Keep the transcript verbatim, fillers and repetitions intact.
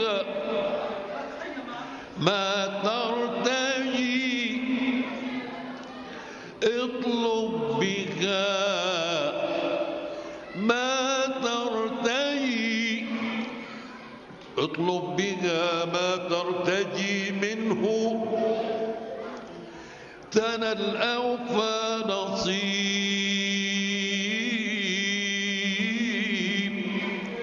بها ما ترتجي اطلب بها ما ترتجي اطلب بها ما ترتجي منه تنل أوفى نصيب